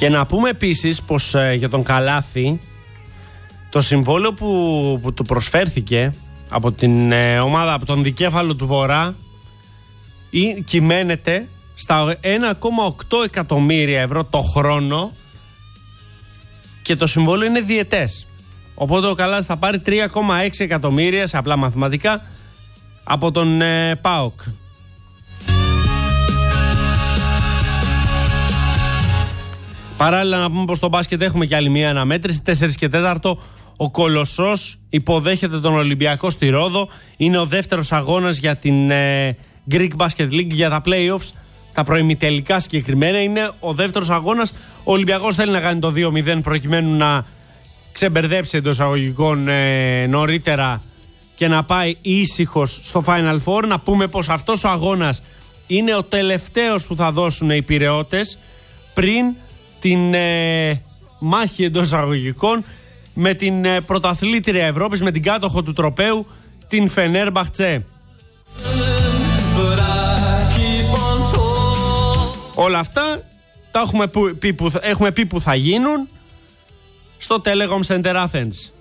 Και να πούμε επίσης πως για τον Καλάθι το συμβόλαιο που του προσφέρθηκε από την ομάδα, από τον δικέφαλο του Βορρά, κυμαίνεται στα 1,8 εκατομμύρια ευρώ το χρόνο και το συμβόλαιο είναι διετές. Οπότε ο Καλάθι θα πάρει 3,6 εκατομμύρια σε απλά μαθηματικά από τον ΠΑΟΚ. Παράλληλα να πούμε πως στο μπάσκετ έχουμε και άλλη μία αναμέτρηση. 4 και 4 ο Κολοσσός υποδέχεται τον Ολυμπιακό στη Ρόδο. Είναι ο δεύτερος αγώνας για την Greek Basket League, για τα playoffs, τα προημιτελικά συγκεκριμένα. Είναι ο δεύτερος αγώνας. Ο Ολυμπιακός θέλει να κάνει το 2-0 προκειμένου να ξεμπερδέψει εντός εισαγωγικών νωρίτερα και να πάει ήσυχος στο Final Four. Να πούμε πως αυτός ο αγώνας είναι ο τελευταίος που θα δώσουν οι Πειραιώτες πριν την μάχη εντός εισαγωγικών με την πρωταθλήτρια Ευρώπης, με την κάτοχο του τροπαίου, την Φενέρμπαχτσε. Όλα αυτά τα έχουμε πει που θα γίνουν στο Telecom Center Athens.